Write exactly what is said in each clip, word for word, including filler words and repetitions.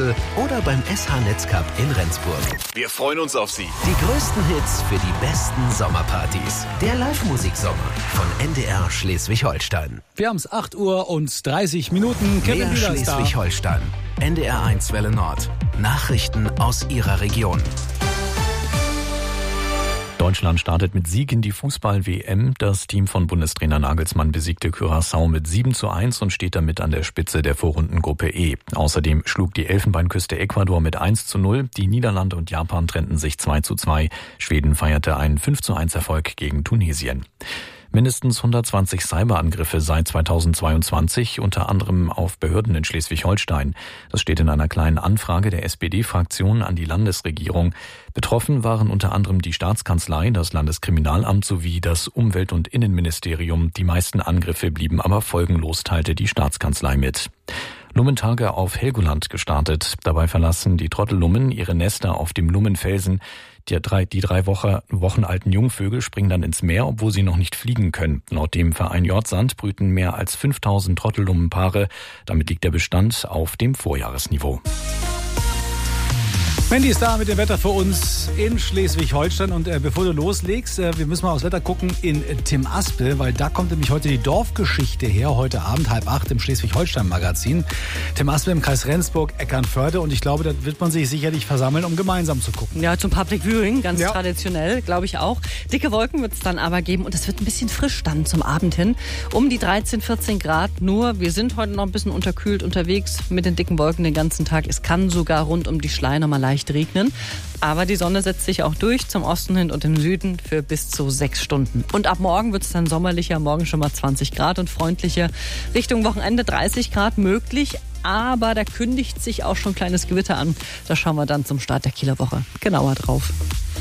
Kassel oder beim S H Netzcup in Rendsburg. Wir freuen uns auf Sie. Die größten Hits für die besten Sommerpartys. Der Live-Musik-Sommer von N D R Schleswig-Holstein. Wir haben es acht Uhr und dreißig Minuten. Kevin Mehr Bühler ist da. Schleswig-Holstein. N D R eins Welle Nord. Nachrichten aus Ihrer Region. Deutschland startet mit Sieg in die Fußball-W M. Das Team von Bundestrainer Nagelsmann besiegte Curaçao mit sieben zu eins und steht damit an der Spitze der Vorrundengruppe E. Außerdem schlug die Elfenbeinküste Ecuador mit eins zu null. Die Niederlande und Japan trennten sich zwei zu zwei. Schweden feierte einen fünf zu eins Erfolg gegen Tunesien. Mindestens hundertzwanzig Cyberangriffe seit zweitausendzweiundzwanzig, unter anderem auf Behörden in Schleswig-Holstein. Das steht in einer kleinen Anfrage der S P D-Fraktion an die Landesregierung. Betroffen waren unter anderem die Staatskanzlei, das Landeskriminalamt sowie das Umwelt- und Innenministerium. Die meisten Angriffe blieben aber folgenlos, teilte die Staatskanzlei mit. Lummentage auf Helgoland gestartet. Dabei verlassen die Trottellummen ihre Nester auf dem Lummenfelsen. Die drei, die drei Woche, Wochen alten Jungvögel springen dann ins Meer, obwohl sie noch nicht fliegen können. Laut dem Verein Jordsand brüten mehr als fünftausend Trottellummenpaare. Damit liegt der Bestand auf dem Vorjahresniveau. Mandy ist da mit dem Wetter für uns in Schleswig-Holstein. Und äh, bevor du loslegst, äh, wir müssen mal aufs Wetter gucken in äh, Tim Aspel, weil da kommt nämlich heute die Dorfgeschichte her, heute Abend halb acht im Schleswig-Holstein-Magazin. Tim Aspel im Kreis Rendsburg, Eckernförde. Und ich glaube, da wird man sich sicherlich versammeln, um gemeinsam zu gucken. Ja, zum Public Viewing, ganz ja. traditionell, glaube ich auch. Dicke Wolken wird es dann aber geben und es wird ein bisschen frisch dann zum Abend hin. Um die dreizehn, vierzehn Grad nur. Wir sind heute noch ein bisschen unterkühlt unterwegs mit den dicken Wolken den ganzen Tag. Es kann sogar rund um die Schlei noch mal leicht regnen. Aber die Sonne setzt sich auch durch zum Osten hin und im Süden für bis zu sechs Stunden. Und ab morgen wird es dann sommerlicher, morgen schon mal zwanzig Grad und freundlicher. Richtung Wochenende dreißig Grad möglich, aber da kündigt sich auch schon ein kleines Gewitter an. Da schauen wir dann zum Start der Kieler Woche genauer drauf.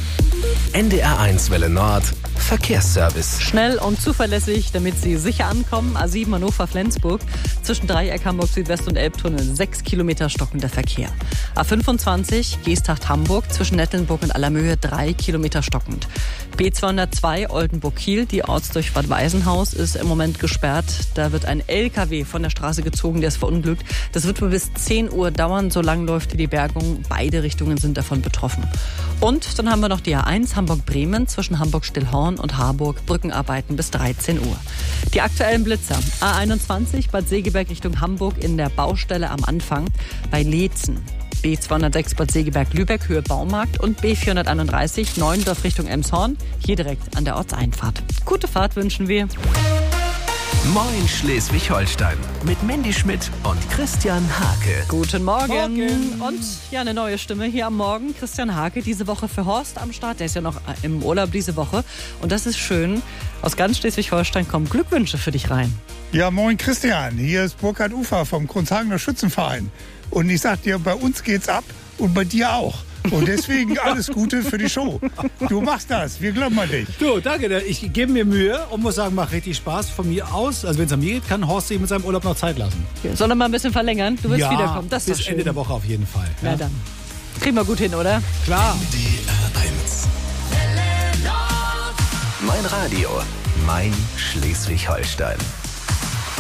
N D R eins Welle Nord. Verkehrsservice. Schnell und zuverlässig, damit Sie sicher ankommen. A sieben Hannover-Flensburg. Zwischen Dreieck Hamburg Südwest und Elbtunnel. Sechs Kilometer stockender Verkehr. A fünfundzwanzig Geesthacht-Hamburg. Zwischen Nettelnburg und Allermöhe. Drei Kilometer stockend. B zweihundertzwei Oldenburg-Kiel. Die Ortsdurchfahrt Weisenhaus ist im Moment gesperrt. Da wird ein L K W von der Straße gezogen. Der ist verunglückt. Das wird wohl bis zehn Uhr dauern. So lang läuft hier die Bergung. Beide Richtungen sind davon betroffen. Und dann haben wir noch die A eins Hamburg-Bremen. Zwischen Hamburg-Stillhorn und Harburg Brückenarbeiten bis dreizehn Uhr. Die aktuellen Blitzer. A einundzwanzig Bad Segeberg Richtung Hamburg in der Baustelle am Anfang bei Leetzen. B zweihundertsechs Bad Segeberg-Lübeck Höhe Baumarkt und B vierhunderteinunddreißig Neuendorf Richtung Emshorn, hier direkt an der Ortseinfahrt. Gute Fahrt wünschen wir. Moin Schleswig-Holstein mit Mandy Schmidt und Christian Hake. Guten Morgen. Morgen. Und ja, eine neue Stimme hier am Morgen. Christian Hake, diese Woche für Horst am Start. Der ist ja noch im Urlaub diese Woche. Und das ist schön. Aus ganz Schleswig-Holstein kommen Glückwünsche für dich rein. Ja, moin Christian. Hier ist Burkhard Ufer vom Kronshagener Schützenverein. Und ich sag dir, bei uns geht's ab und bei dir auch. Und deswegen alles Gute für die Show. Du machst das, wir glauben an dich. Du, danke. Ich gebe mir Mühe und muss sagen, macht richtig Spaß von mir aus. Also wenn es an mir geht, kann Horst sich mit seinem Urlaub noch Zeit lassen. Soll er mal ein bisschen verlängern? Du willst ja, wiederkommen. Das ist bis doch schön. Ende der Woche auf jeden Fall. Ja, Ja, dann. Kriegen wir gut hin, oder? klar. N D R eins. Mein Radio. Mein Schleswig-Holstein.